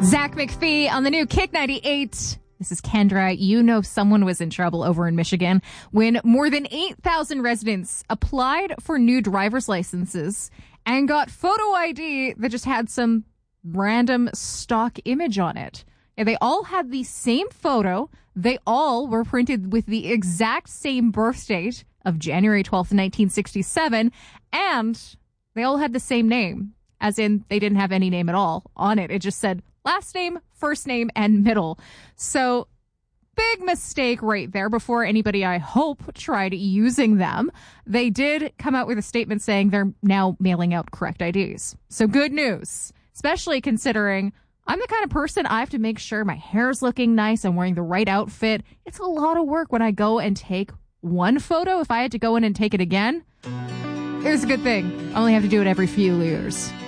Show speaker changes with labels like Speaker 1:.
Speaker 1: Zach McPhee on the new Kick 98. This is Kendra. You know someone was in trouble over in Michigan when more than 8,000 residents applied for new driver's licenses and got photo ID that just had some random stock image on it. And they all had the same photo. They all were printed with the exact same birth date of January 12th, 1967. And they all had the same name, as in they didn't have any name at all on it. It just said last name, first name, and middle. So big mistake right there before anybody, I hope, tried using them. They did come out with a statement saying they're now mailing out correct IDs. So good news, especially considering I'm the kind of person I have to make sure my hair's looking nice, I'm wearing the right outfit. It's a lot of work when I go and take one photo. If I had to go in and take it again, it was a good thing. I only have to do it every few years.